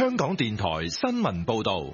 香港電台新聞報道。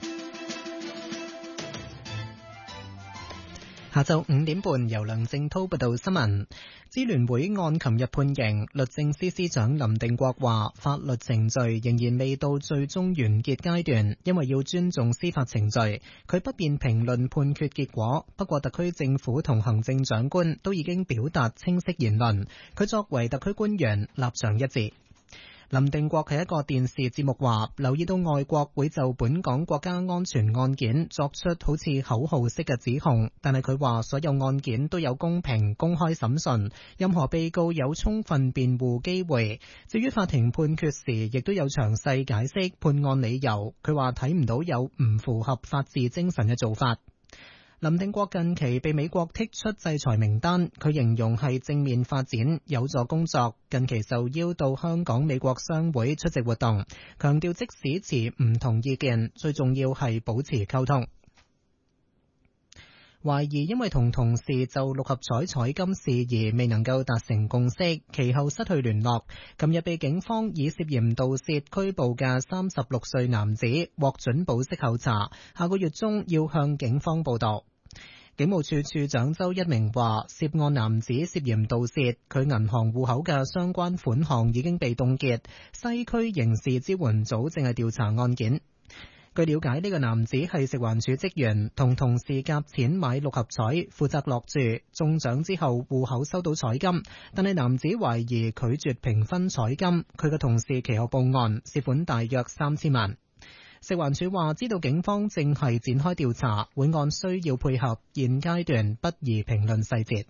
下晝5點半，由梁正濤報道新聞。支聯會案琴日判刑，律政司司長林定國話，法律程序仍然未到最終完結階段，因為要尊重司法程序。佢不便評論判決結果，不過特區政府同行政長官都已經表達清晰言論，佢作為特區官員，立場一致。林定國喺一個電視節目話，留意到外國會就本港國家安全案件作出好似口號式嘅指控，但係佢話所有案件都有公平公開審訊，任何被告有充分辯護機會。至於法庭判決時亦都有詳細解釋判案理由，佢話睇唔到有唔符合法治精神嘅做法。林定國近期被美國剔出制裁名單，佢形容係正面發展，有助工作。近期受邀到香港美國商會出席活動，強調即使持唔同意見，最重要係保持溝通。懷疑因為同同事就六合彩彩金事宜未能夠達成共識，其後失去聯絡。琴日被警方以涉嫌盜竊拘捕嘅36歲男子獲准保釋候查，下個月中要向警方報到。警務處處長周一鳴話，涉案男子涉嫌盜竊，佢銀行戶口嘅相關款項已經被凍結，西區刑事支援組正係調查案件。據了解，呢個男子係食環署職員，同同事夾錢買六合彩，負責落注，中獎之後戶口收到彩金，但係男子懷疑拒絕平分彩金，佢嘅同事其後報案，涉款大約3000萬。食環署話知道警方正係展開調查，會按需要配合，現階段不宜評論細節。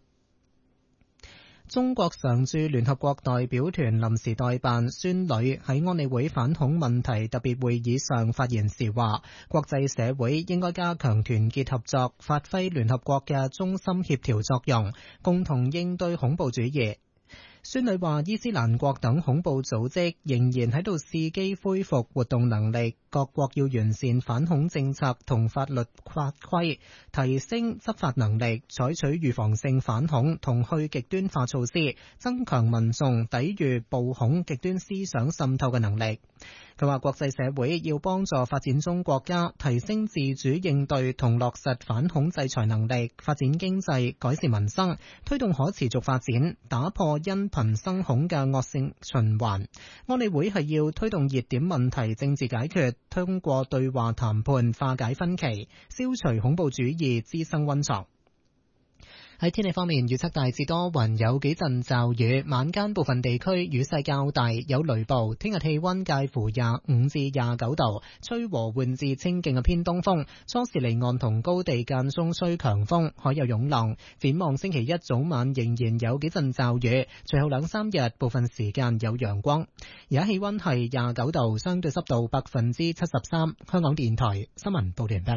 中國常駐聯合國代表團臨時代辦孫女喺安理會反恐問題特別會議上發言時話，國際社會應該加強團結合作，發揮聯合國嘅中心協調作用，共同應對恐怖主義。孫女話，伊斯蘭國等恐怖組織仍然喺度伺機恢復活動能力，各國要完善反恐政策同法律法規，提升執法能力，採取預防性反恐同去極端化措施，增強民眾抵禦暴恐極端思想滲透嘅能力。佢話國際社會要幫助發展中國家提升自主應對同落實反恐制裁能力，發展經濟，改善民生，推動可持續發展，打破因貧生恐嘅惡性循環。安理會係要推動熱點問題政治解決，通過對話談判化解分歧，消除恐怖主義滋生溫床。喺天氣方面，預測大致多雲，有幾陣驟雨，晚間部分地區雨勢較大，有雷暴。聽日氣溫介乎25至29度，吹和緩至清勁嘅偏東風，初時離岸同高地間中吹強風，海有湧浪。展望星期一早晚仍然有幾陣驟雨，隨後2-3日部分時間有陽光。而家氣溫係29度，相對濕度73%。香港電台新聞報道完畢。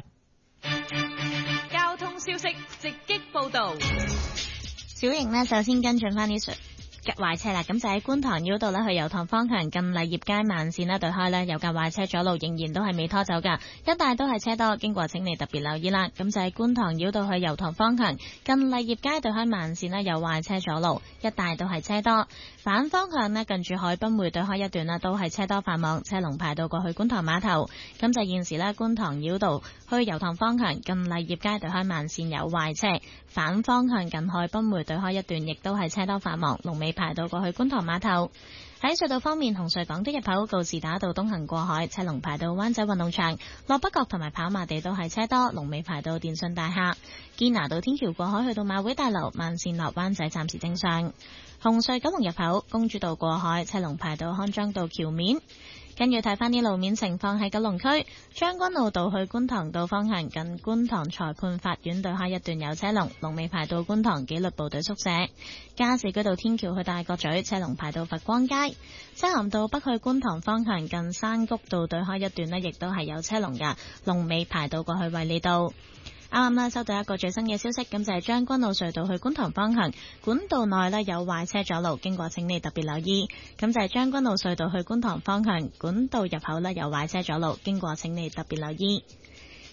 消息直擊報道， 小瑩呢，首先跟進翻啲壞車啦，咁就喺觀塘繞道呢去油塘方向近麗業街慢線呢對開呢有架壞車阻路，仍然都係未拖走噶，一帶都係車多，經過請你特別留意啦。咁就喺觀塘繞道去油塘方向近麗業街對開慢線呢有壞車阻路，一帶都係車多。反方向呢近住海濱匯對開一段呢都係車多繁忙，車龍排到過去觀塘碼頭。咁就現時呢觀塘繞道去油塘方向近麗業街對開慢線有壞車，反方向近海濱匯對開一段亦都係車多繁忙，龍尾排到過去觀塘碼頭。喺隧道方面，紅隧港島入口告士打道東行過海，車龍排到灣仔運動場；落北角同埋跑馬地都係車多，龍尾排到電訊大廈。堅拿道天橋過海去到馬會大樓，慢線落灣仔暫時正常。紅隧九龍入口公主道過海，車龍排到康莊道橋面。跟住睇翻啲路面情況，喺九龍區將軍澳道去觀塘道方向近觀塘裁判法院對開一段有車龍，龍尾排到觀塘紀律部隊宿舍。加士居道天橋去大角咀，車龍排到佛光街。西咸道北去觀塘方向近山谷道對開一段呢亦都係有車龍㗎，龍尾排到過去衛理道。啱啱收到一個最新嘅消息，咁就係將軍澳隧道去觀塘方向管道內呢有壞車阻路，經過請你特別留意。咁就係將軍澳隧道去觀塘方向管道入口呢有壞車阻路，經過請你特別留意。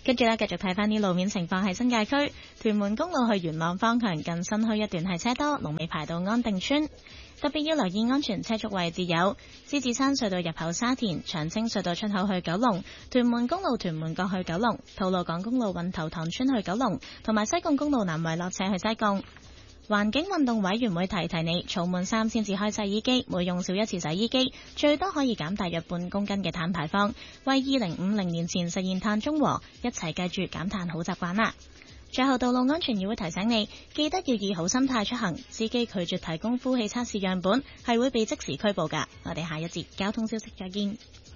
跟住呢，繼續睇翻啲路面情況，喺新界區屯門公路去元朗方向近新墟一段係車多，龍尾排到安定村。特別要留意安全車速位置有獅子山隧道入口沙田、長青隧道出口去九龍、屯門公路屯門角去九龍、吐露港公路運頭塘村去九龍，同埋西貢公路南圍落斜去西貢。環境運動委員會提提你，儲滿3先至開洗衣機，每用少1次洗衣機，最多可以減大約半公斤嘅碳排放，為2050年前實現碳中和，一齊記住減碳好習慣啦。最後，道路安全議會提醒你，記得要以好心態出行，司機拒絕提供呼氣測試樣本係會被即時拘捕㗎。我哋下一節交通消息再見。